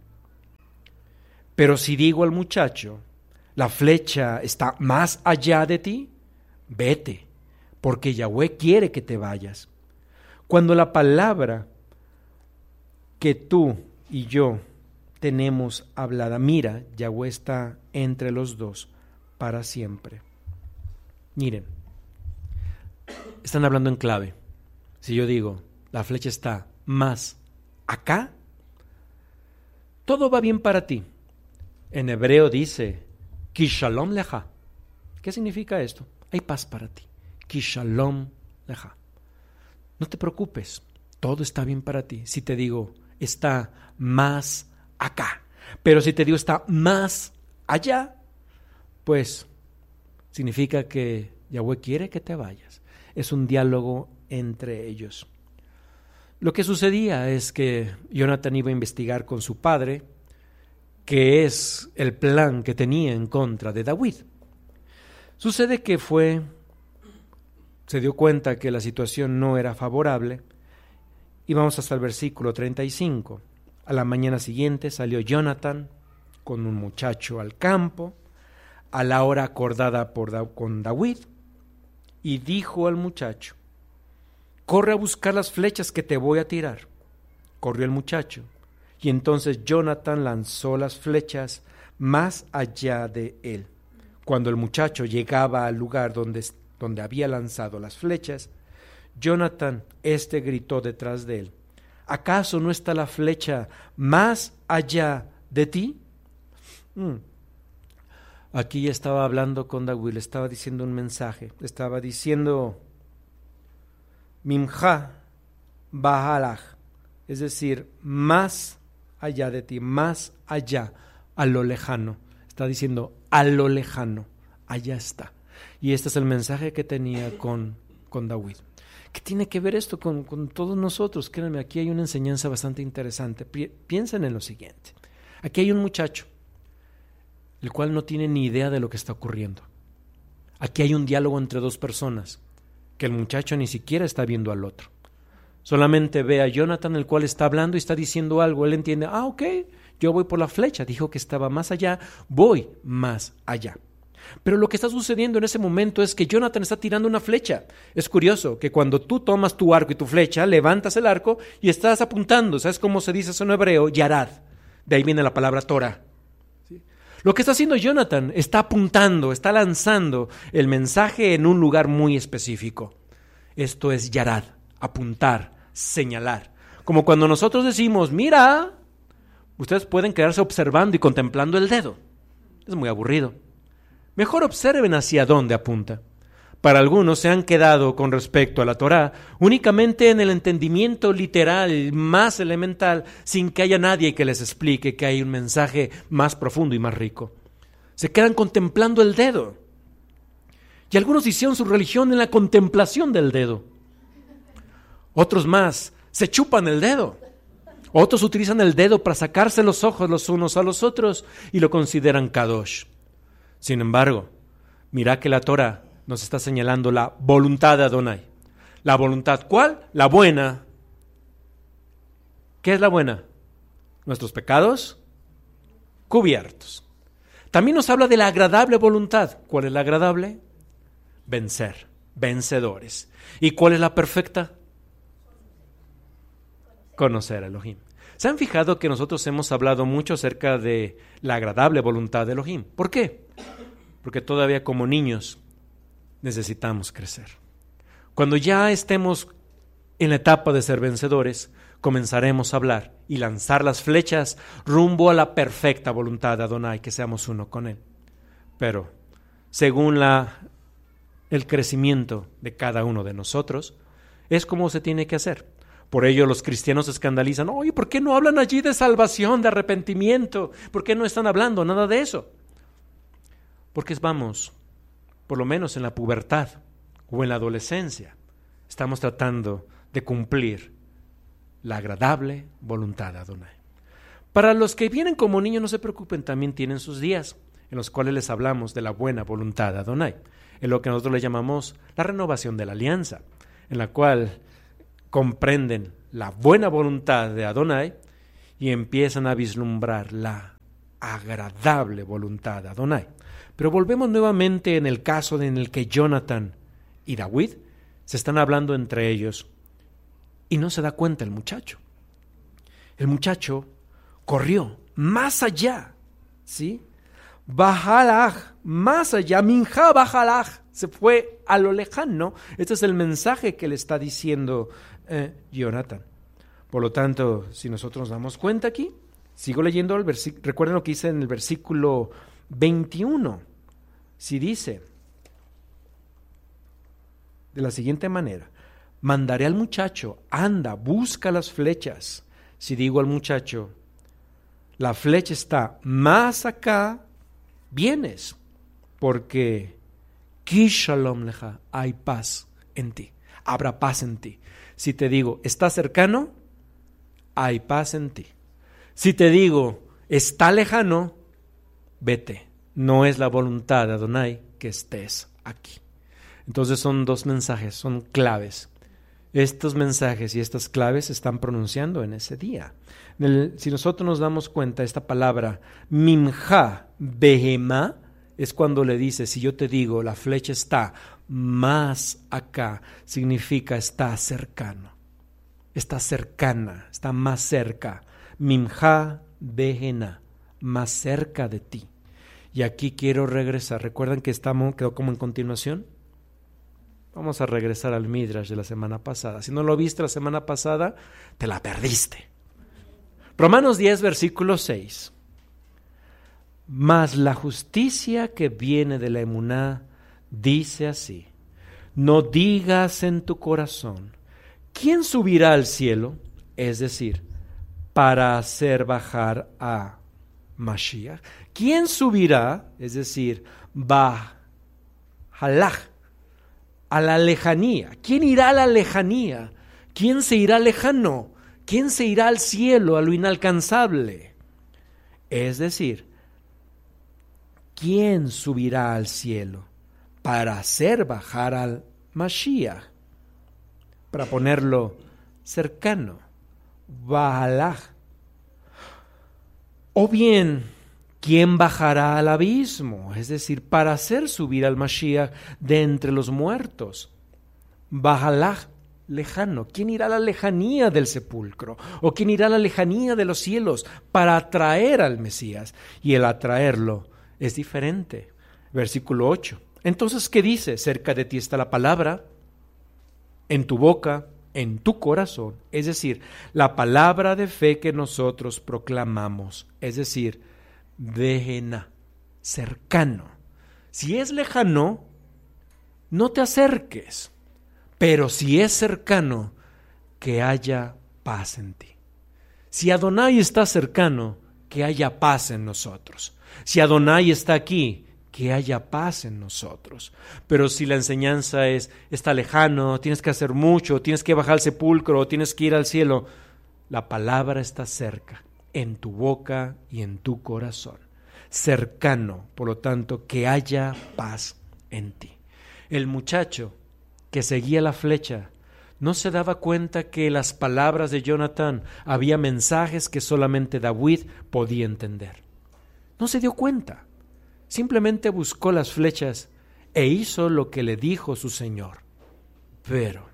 Pero si digo al muchacho, la flecha está más allá de ti, vete, porque Yahweh quiere que te vayas. Cuando la palabra que tú y yo tenemos hablada, mira, Yahweh está entre los dos para siempre. Miren, están hablando en clave. Si yo digo, la flecha está más acá, todo va bien para ti. En hebreo dice, Ki shalom lecha. ¿Qué significa esto? Hay paz para ti. Ki shalom lecha. No te preocupes, todo está bien para ti. Si te digo, está más acá, pero si te digo está más allá, pues significa que Yahweh quiere que te vayas. Es un diálogo entre ellos. Lo que sucedía es que Jonathan iba a investigar con su padre qué es el plan que tenía en contra de David. Sucede que fue, se dio cuenta que la situación no era favorable y vamos hasta el versículo treinta y cinco. A la mañana siguiente salió Jonathan con un muchacho al campo a la hora acordada por da- con David y dijo al muchacho, corre a buscar las flechas que te voy a tirar. Corrió el muchacho y entonces Jonathan lanzó las flechas más allá de él. Cuando el muchacho llegaba al lugar donde, donde había lanzado las flechas, Jonathan, este gritó detrás de él, ¿acaso no está la flecha más allá de ti? Mm. Aquí estaba hablando con David, le estaba diciendo un mensaje, le estaba diciendo Mimja Bahalach, es decir, más allá de ti, más allá, a lo lejano. Está diciendo a lo lejano, allá está. Y este es el mensaje que tenía con, con David. ¿Qué tiene que ver esto con, con todos nosotros? Créanme, aquí hay una enseñanza bastante interesante. Pi- piensen en lo siguiente. Aquí hay un muchacho, el cual no tiene ni idea de lo que está ocurriendo. Aquí hay un diálogo entre dos personas, que el muchacho ni siquiera está viendo al otro. Solamente ve a Jonathan, el cual está hablando y está diciendo algo. Él entiende, ah, ok, yo voy por la flecha. Dijo que estaba más allá, voy más allá. Pero lo que está sucediendo en ese momento es que Jonathan está tirando una flecha. Es curioso que cuando tú tomas tu arco y tu flecha, levantas el arco y estás apuntando. ¿Sabes cómo se dice eso en hebreo? Yarad. De ahí viene la palabra Torah. ¿Sí? Lo que está haciendo Jonathan, está apuntando, está lanzando el mensaje en un lugar muy específico. Esto es Yarad, apuntar, señalar. Como cuando nosotros decimos, mira, ustedes pueden quedarse observando y contemplando el dedo. Es muy aburrido. Mejor observen hacia dónde apunta. Para algunos se han quedado con respecto a la Torá únicamente en el entendimiento literal más elemental, sin que haya nadie que les explique que hay un mensaje más profundo y más rico. Se quedan contemplando el dedo. Y algunos hicieron su religión en la contemplación del dedo. Otros más se chupan el dedo. Otros utilizan el dedo para sacarse los ojos los unos a los otros y lo consideran kadosh. Sin embargo, mira que la Torah nos está señalando la voluntad de Adonai. ¿La voluntad cuál? La buena. ¿Qué es la buena? Nuestros pecados cubiertos. También nos habla de la agradable voluntad. ¿Cuál es la agradable? Vencer, vencedores. ¿Y cuál es la perfecta? Conocer a Elohim. ¿Se han fijado que nosotros hemos hablado mucho acerca de la agradable voluntad de Elohim? ¿Por qué? Porque todavía como niños necesitamos crecer. Cuando ya estemos en la etapa de ser vencedores, comenzaremos a hablar y lanzar las flechas rumbo a la perfecta voluntad de Adonai, que seamos uno con Él. Pero, según la, el crecimiento de cada uno de nosotros, es como se tiene que hacer. Por ello los cristianos se escandalizan. Oye, ¿por qué no hablan allí de salvación, de arrepentimiento? ¿Por qué no están hablando nada de eso? Porque vamos, por lo menos en la pubertad o en la adolescencia, estamos tratando de cumplir la agradable voluntad de Adonai. Para los que vienen como niños, no se preocupen, también tienen sus días. en los cuales les hablamos de la buena voluntad de Adonai, en lo que nosotros le llamamos la renovación de la alianza, en la cual comprenden la buena voluntad de Adonai y empiezan a vislumbrar la agradable voluntad de Adonai. Pero volvemos nuevamente en el caso en el que Jonathan y David se están hablando entre ellos y no se da cuenta el muchacho. El muchacho corrió más allá, ¿sí? Bajalaj, más allá, Minja Bajalaj, se fue a lo lejano. Este es el mensaje que le está diciendo eh, Jonathan. Por lo tanto, si nosotros nos damos cuenta aquí, sigo leyendo el versículo, recuerden lo que dice en el versículo veintiuno, si dice de la siguiente manera: mandaré al muchacho, anda, busca las flechas. Si digo al muchacho, la flecha está más acá, vienes, porque ki shalom leja, hay paz en ti, habrá paz en ti. Si te digo, está cercano, hay paz en ti. Si te digo, está lejano, vete. No es la voluntad de Adonai que estés aquí. Entonces son dos mensajes, son claves. Estos mensajes y estas claves se están pronunciando en ese día. En el, si nosotros nos damos cuenta, esta palabra Mimja Behema es cuando le dice, si yo te digo, la flecha está más acá, significa está cercano, está cercana, está más cerca. Mimja Behena, más cerca de ti. Y aquí quiero regresar. ¿Recuerdan que estamos, quedó como en continuación? Vamos a regresar al Midrash de la semana pasada. Si no lo viste la semana pasada, te la perdiste. Romanos diez, versículo seis. Mas la justicia que viene de la emuná dice así: no digas en tu corazón, ¿quién subirá al cielo? Es decir, para hacer bajar a Mashiach. ¿Quién subirá? Es decir, Bajalaj, a la lejanía. ¿Quién irá a la lejanía? ¿Quién se irá lejano? ¿Quién se irá al cielo, a lo inalcanzable? Es decir, ¿quién subirá al cielo para hacer bajar al Mashiach? Para ponerlo cercano, Bajalaj. O bien, ¿quién bajará al abismo? Es decir, para hacer subir al Mashiach de entre los muertos. Bajalaj, lejano. ¿Quién irá a la lejanía del sepulcro? ¿O quién irá a la lejanía de los cielos para atraer al Mesías? Y el atraerlo es diferente. Versículo ocho. Entonces, ¿qué dice? Cerca de ti está la palabra, en tu boca, en tu corazón. Es decir, la palabra de fe que nosotros proclamamos. Es decir, Behena, cercano. Si es lejano, no te acerques. Pero si es cercano, que haya paz en ti. Si Adonai está cercano, que haya paz en nosotros. Si Adonai está aquí, que haya paz en nosotros. Pero si la enseñanza es, está lejano, tienes que hacer mucho, tienes que bajar al sepulcro, tienes que ir al cielo, la palabra está cerca, en tu boca y en tu corazón. Cercano, por lo tanto, que haya paz en ti. El muchacho que seguía la flecha no se daba cuenta que las palabras de Jonathan había mensajes que solamente David podía entender. No se dio cuenta. Simplemente buscó las flechas e hizo lo que le dijo su Señor. Pero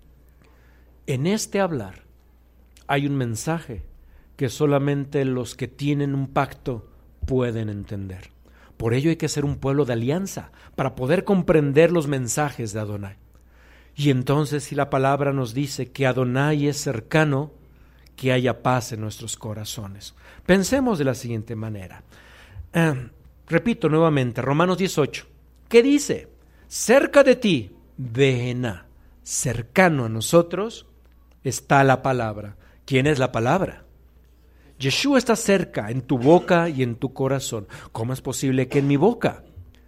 en este hablar hay un mensaje que solamente los que tienen un pacto pueden entender. Por ello hay que ser un pueblo de alianza para poder comprender los mensajes de Adonai. Y entonces, si la palabra nos dice que Adonai es cercano, que haya paz en nuestros corazones. Pensemos de la siguiente manera. Eh, repito nuevamente, Romanos dieciocho. ¿Qué dice? Cerca de ti, Behena, cercano a nosotros, está la palabra. ¿Quién es la palabra? Yeshua está cerca, en tu boca y en tu corazón. ¿Cómo es posible que en mi boca?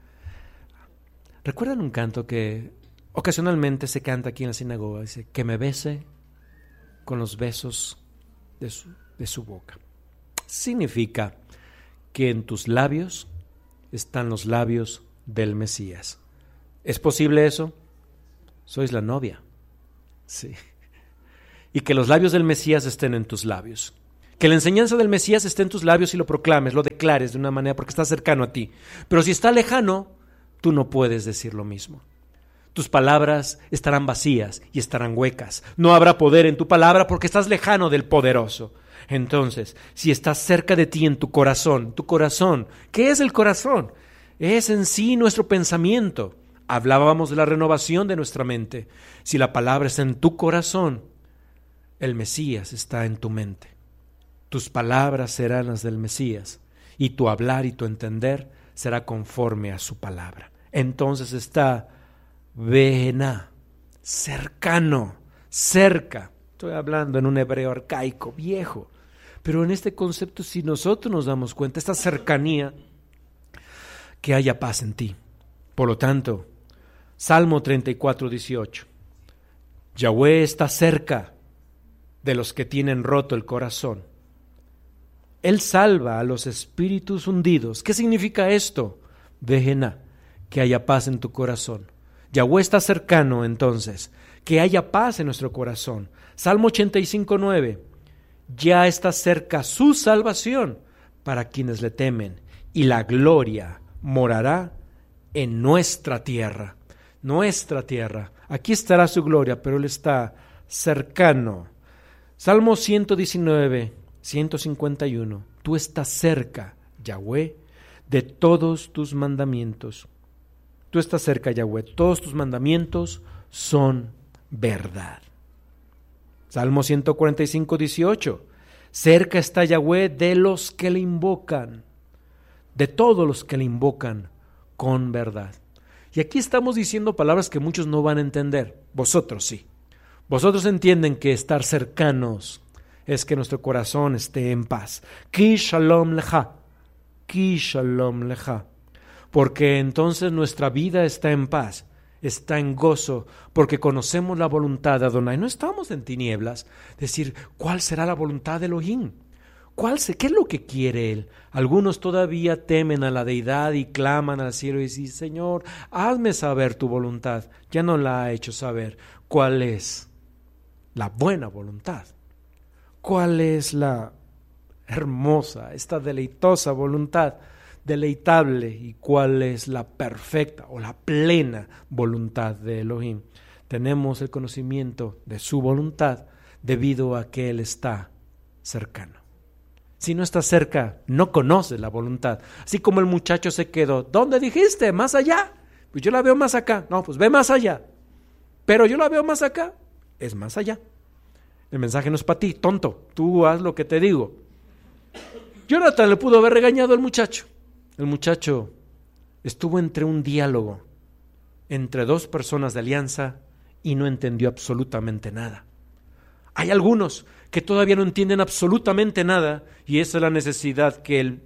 ¿Recuerdan un canto que ocasionalmente se canta aquí en la sinagoga? Dice, que me bese con los besos de su, de su boca. Significa que en tus labios están los labios del Mesías. ¿Es posible eso? Sois la novia. Sí. Y que los labios del Mesías estén en tus labios. Que la enseñanza del Mesías esté en tus labios y lo proclames, lo declares de una manera porque está cercano a ti. Pero si está lejano, tú no puedes decir lo mismo. Tus palabras estarán vacías y estarán huecas. No habrá poder en tu palabra porque estás lejano del poderoso. Entonces, si estás cerca de ti en tu corazón, tu corazón, ¿qué es el corazón? Es en sí nuestro pensamiento. Hablábamos de la renovación de nuestra mente. Si la palabra está en tu corazón, el Mesías está en tu mente. Tus palabras serán las del Mesías y tu hablar y tu entender será conforme a su palabra. Entonces está Vehená, cercano, cerca. Estoy hablando en un hebreo arcaico, viejo. Pero en este concepto, si nosotros nos damos cuenta, esta cercanía, que haya paz en ti. Por lo tanto, Salmo treinta y cuatro, dieciocho. Yahweh está cerca de los que tienen roto el corazón. Él salva a los espíritus hundidos. ¿Qué significa esto? Vehená, que haya paz en tu corazón. Yahweh está cercano, entonces, que haya paz en nuestro corazón. Salmo ochenta y cinco, nueve. Ya está cerca su salvación para quienes le temen, y la gloria morará en nuestra tierra. Nuestra tierra. Aquí estará su gloria, pero Él está cercano. Salmo ciento diecinueve, ciento cincuenta y uno. Tú estás cerca, Yahweh, de todos tus mandamientos. Tú estás cerca, Yahweh. Todos tus mandamientos son verdad. Salmo ciento cuarenta y cinco, dieciocho. Cerca está Yahweh de los que le invocan, de todos los que le invocan con verdad. Y aquí estamos diciendo palabras que muchos no van a entender. Vosotros sí. Vosotros entienden que estar cercanos es que nuestro corazón esté en paz. Ki shalom lecha. Ki shalom lecha. Porque entonces nuestra vida está en paz, está en gozo, porque conocemos la voluntad de Adonai. No estamos en tinieblas. Decir, ¿cuál será la voluntad de Elohim? ¿Cuál se, ¿Qué es lo que quiere Él? Algunos todavía temen a la deidad y claman al cielo y dicen, Señor, hazme saber tu voluntad. Ya no la ha hecho saber. ¿Cuál es la buena voluntad? ¿Cuál es la hermosa, esta deleitosa voluntad? Deleitable, y cuál es la perfecta o la plena voluntad de Elohim. Tenemos el conocimiento de su voluntad debido a que Él está cercano. Si no está cerca, no conoce la voluntad. Así como el muchacho se quedó, ¿dónde dijiste? ¿Más allá? Pues yo la veo más acá. No, pues ve más allá. Pero yo la veo más acá. Es más allá. El mensaje no es para ti, tonto. Tú haz lo que te digo. Jonathan le pudo haber regañado al muchacho. El muchacho estuvo entre un diálogo entre dos personas de alianza y no entendió absolutamente nada. Hay algunos que todavía no entienden absolutamente nada y esa es la necesidad, que él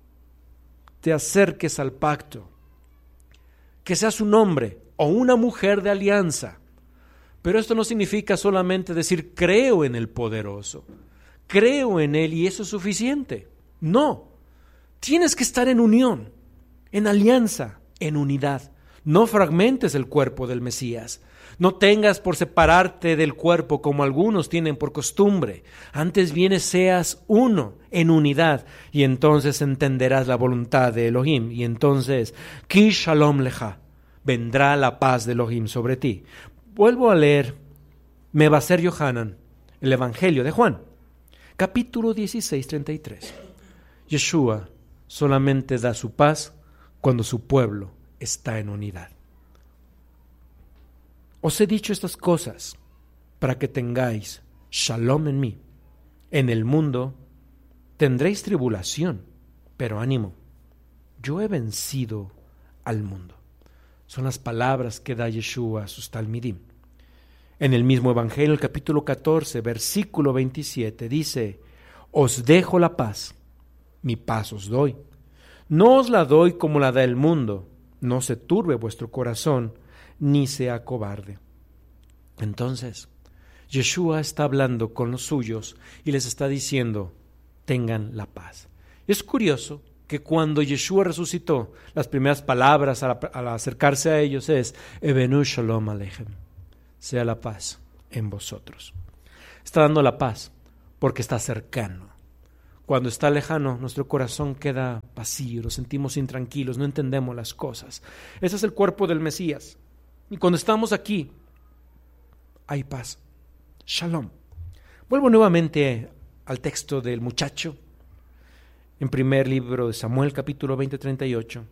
te acerques al pacto, que seas un hombre o una mujer de alianza. Pero esto no significa solamente decir creo en el poderoso, creo en Él y eso es suficiente. No. Tienes que estar en unión, en alianza, en unidad. No fragmentes el cuerpo del Mesías. No tengas por separarte del cuerpo como algunos tienen por costumbre. Antes bien seas uno, en unidad, y entonces entenderás la voluntad de Elohim. Y entonces, Ki Shalom Lecha, vendrá la paz de Elohim sobre ti. Vuelvo a leer Mevaser Yohanan, el Evangelio de Juan, capítulo dieciséis, treinta y tres. Yeshua solamente da su paz cuando su pueblo está en unidad. Os he dicho estas cosas para que tengáis shalom en mí. En el mundo tendréis tribulación, pero ánimo, yo he vencido al mundo. Son las palabras que da Yeshua a sus talmidim. En el mismo Evangelio, el capítulo catorce, versículo veintisiete, dice, os dejo la paz, mi paz os doy. No os la doy como la da el mundo. No se turbe vuestro corazón, ni sea cobarde. Entonces, Yeshua está hablando con los suyos y les está diciendo, tengan la paz. Es curioso que cuando Yeshua resucitó, las primeras palabras al, al acercarse a ellos es Evenu Shalom Aleichem, sea la paz en vosotros. Está dando la paz porque está cercano. Cuando está lejano, nuestro corazón queda vacío, nos sentimos intranquilos, no entendemos las cosas. Ese es el cuerpo del Mesías. Y cuando estamos aquí, hay paz. Shalom. Vuelvo nuevamente al texto del muchacho, en primer libro de Samuel, capítulo veinte, treinta y ocho.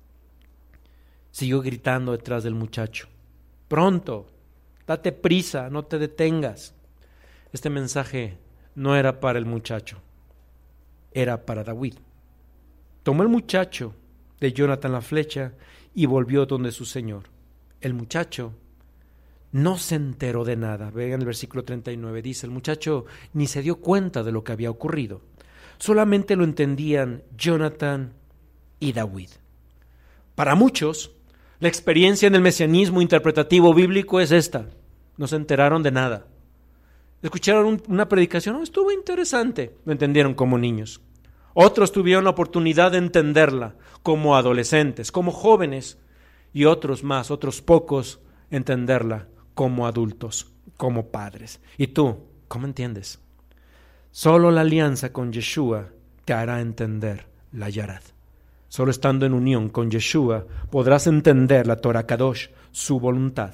Siguió gritando detrás del muchacho: pronto, date prisa, no te detengas. Este mensaje no era para el muchacho, era para David. Tomó el muchacho de Jonathan la flecha y volvió donde su señor. El muchacho no se enteró de nada. Vean el versículo treinta y nueve, dice: el muchacho ni se dio cuenta de lo que había ocurrido. Solamente lo entendían Jonathan y David. Para muchos, la experiencia en el mesianismo interpretativo bíblico es esta: no se enteraron de nada. Escucharon un, una predicación, oh, estuvo interesante, lo entendieron como niños. Otros tuvieron la oportunidad de entenderla como adolescentes, como jóvenes, y otros más, otros pocos, entenderla como adultos, como padres. ¿Y tú, cómo entiendes? Solo la alianza con Yeshua te hará entender la Yarad. Solo estando en unión con Yeshua podrás entender la Torah Kadosh, su voluntad.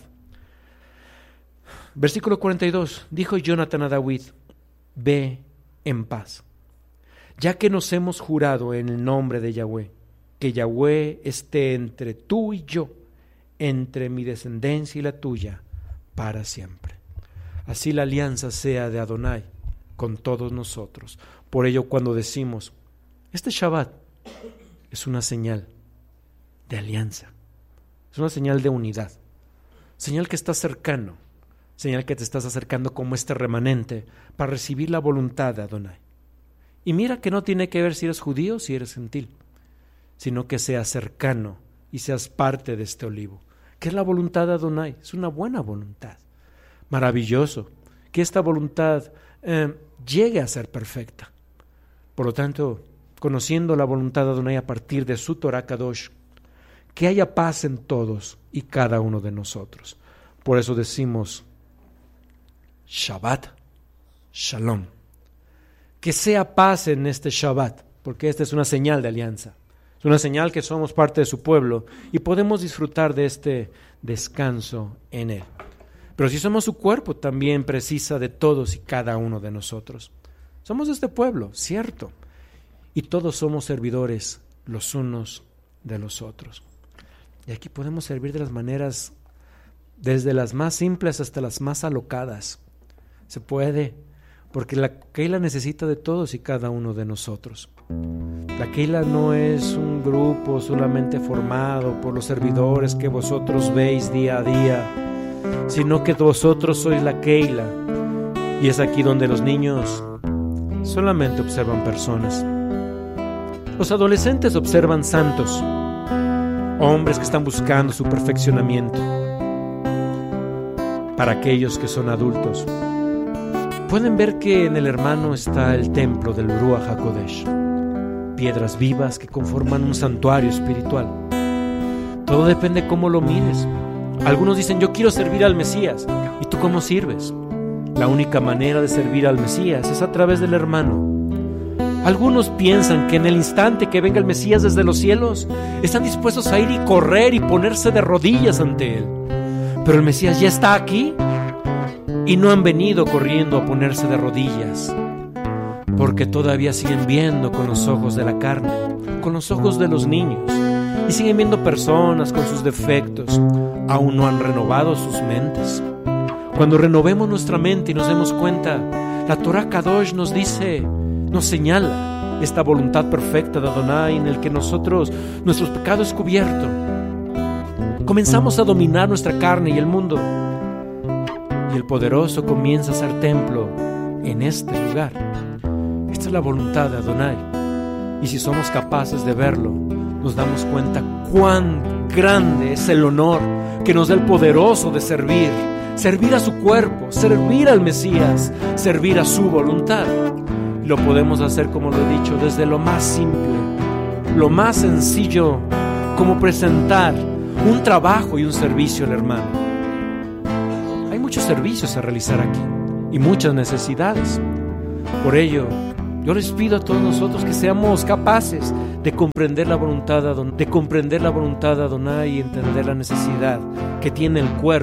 Versículo cuarenta y dos, dijo Jonathan a David: ve en paz, ya que nos hemos jurado en el nombre de Yahweh, que Yahweh esté entre tú y yo, entre mi descendencia y la tuya, para siempre. Así la alianza sea de Adonai con todos nosotros. Por ello, cuando decimos este Shabbat, es una señal de alianza, es una señal de unidad, señal que está cercano, señal que te estás acercando como este remanente para recibir la voluntad de Adonai. Y mira que no tiene que ver si eres judío o si eres gentil, sino que seas cercano y seas parte de este olivo, que es la voluntad de Adonai. Es una buena voluntad. Maravilloso que esta voluntad eh, llegue a ser perfecta. Por lo tanto, conociendo la voluntad de Adonai a partir de su Torah Kadosh, que haya paz en todos y cada uno de nosotros. Por eso decimos Shabbat Shalom. Que sea paz en este Shabbat, porque esta es una señal de alianza. Es una señal que somos parte de su pueblo y podemos disfrutar de este descanso en él. Pero si somos su cuerpo, también precisa de todos y cada uno de nosotros. Somos este pueblo, cierto, y todos somos servidores los unos de los otros. Y aquí podemos servir de las maneras, desde las más simples hasta las más alocadas. Se puede, porque la Keila necesita de todos y cada uno de nosotros. La Keila no es un grupo solamente formado por los servidores que vosotros veis día a día, sino que vosotros sois la Keila. Y es aquí donde los niños solamente observan personas. Los adolescentes observan santos, hombres que están buscando su perfeccionamiento. Para aquellos que son adultos, pueden ver que en el hermano está el templo del Ruach HaKodesh, piedras vivas que conforman un santuario espiritual. Todo depende cómo lo mires. Algunos dicen: yo quiero servir al Mesías. ¿Y tú cómo sirves? La única manera de servir al Mesías es a través del hermano. Algunos piensan que en el instante que venga el Mesías desde los cielos, están dispuestos a ir y correr y ponerse de rodillas ante él. Pero el Mesías ya está aquí y no han venido corriendo a ponerse de rodillas, porque todavía siguen viendo con los ojos de la carne, con los ojos de los niños, y siguen viendo personas con sus defectos. Aún no han renovado sus mentes. Cuando renovemos nuestra mente y nos demos cuenta, la Torah Kadosh nos dice, nos señala esta voluntad perfecta de Adonai en el que nosotros, nuestros pecados es cubierto. Comenzamos a dominar nuestra carne y el mundo, y el poderoso comienza a ser templo en este lugar. Esta es la voluntad de Adonai, y si somos capaces de verlo, nos damos cuenta cuán grande es el honor que nos da el poderoso de servir, servir a su cuerpo, servir al Mesías, servir a su voluntad. Lo podemos hacer, como lo he dicho, desde lo más simple, lo más sencillo como presentar un trabajo y un servicio al hermano. Hay muchos servicios a realizar aquí y muchas necesidades. Por ello, yo les pido a todos nosotros que seamos capaces de comprender la voluntad de Adonai, de comprender la voluntad de Adonai y entender la necesidad que tiene el cuerpo